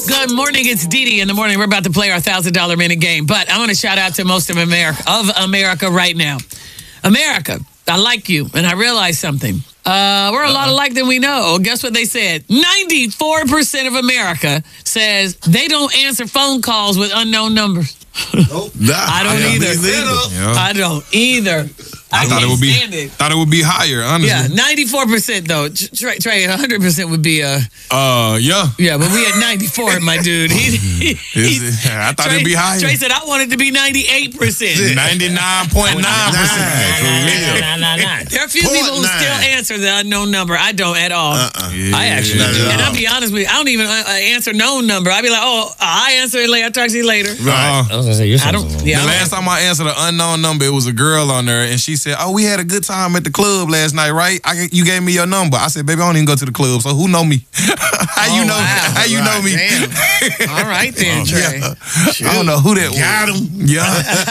Good morning. It's Dee Dee in the morning. We're about to play our $1,000 minute game, but I want to shout out to most of America right now. America, I like you, and I realize something. We're a lot alike than we know. Guess what they said? 94% of America says they don't answer phone calls with unknown numbers. Nope. I don't either. I don't either. I thought it would be higher, honestly. Yeah, 94% though. Trey, 100% would be yeah. Yeah, but we at 94, my dude. I thought it'd be higher. Trey said I want it to be 98%. 99.9%. There are a few people who still answer the unknown number. I don't at all. I actually do. And I'll be honest with you, I don't even answer known number. I'll be like, I answer it later. I'll talk to you later. Right. I was gonna say, you're The last time I answered an unknown number, it was a girl on there, and she said, we had a good time at the club last night, right? You gave me your number. I said, baby, I don't even go to the club, so who know me? How you know me? Damn. All right then, Trey. I don't know who that was. Got him. Yeah.